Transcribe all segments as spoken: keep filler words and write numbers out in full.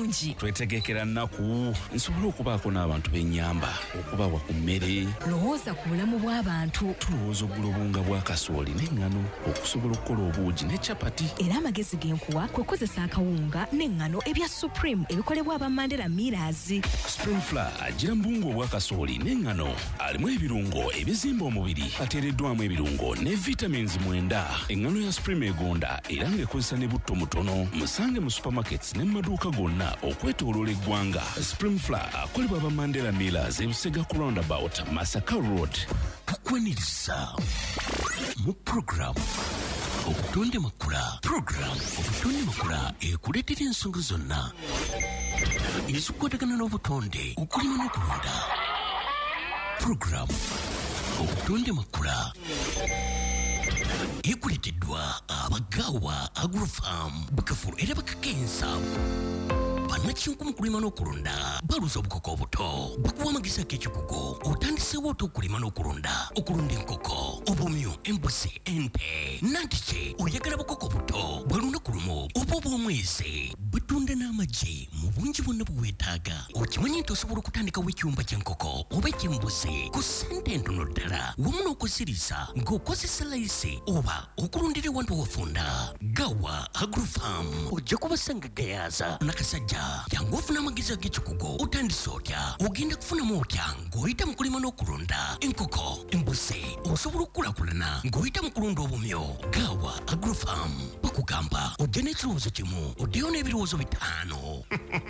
bulungi. Twetegekera nnaku nsobola okubaako n'abantu b'ennyamba okubawa ku mmere. Lowooza ku bulamu bw'abantu. Tulowooza oggula obunga bwa kasooli n'eŋŋano okusobola okukola obuugi ne capati. Era amagezi genkuwa kwe kozesa akawunga n'eŋŋano ebya Supreme ebikolebwa aba Mandela Millers. Spring Flour agira mbungu obwa kasooli n'eŋŋano alimu ebirungo ebizimba omubiri ateereddwamu ebirungo ne vitamins mwenda. Eŋŋano ya Supreme egonda era ng'ekozesa ne butto mutono. Musange mu supermarkets ne mu maduuka gonna okwetooloola eggwanga. Spring Flour akolebwa aba Mandela Millers e Busega ku roundabout Masaka Road. Tukwaniriza mu programu obutonde makula. Programu obutonde makula ekuleetera ensonga zonna ezikwatagana n'obutonde, okulima n'okulunda. Programu obutonde makula ekuleeteddwa abagaawa Agrofarm Bukafulu era bakakensa bannakinku mu kulima n'okulunda baluza obukoko obuto bakuwa amagezi ag'ekikugo otandiseewo oti okulima n'okulunda okulunda enkoko obumyu embuzi ente nantiki oyagala bukoko buto bwe lunaku lumu oba obw'omwezi butunda n'amagi mu bungi bwonna bwe weetaaga. Okimanyi nti osobola okutandikawo ekyumba ky'enkoko oba eky'embuzi ku ssente entono ddala wamu n'okuziriza ng'okozesa layisi oba okulundira ewantu wafunda. Gawa Agrofarm ojja kubasanga gayaaza nakasajja jangu ofuna amagezi ag'ekikugo otandise otya ogenda kufunamu otya ng'oyita mu kulima n'okulunda enkoko embuzi osobola okukulaakulana ng'oyita mu kulunda obumyu. Gawa Agrofarm bakugamba ojja n'ekirowoozo kimu oddeyo n'ebirowoozo bitaano.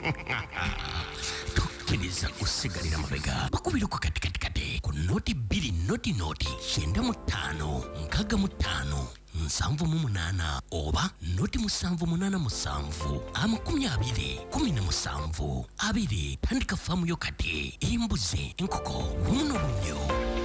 Tokkiriza kusigalira mabega bakubireko katikatikati ku noti bbiri noti noti kyenda mu ttaano nkaaga mu ttaano nsanvu mu munaana oba noti musanvu munaana musanvu amakumi abiri kumi na musanvu abiri. Tandika faamu yo kati embuzi enkoko wamu n'obumyu.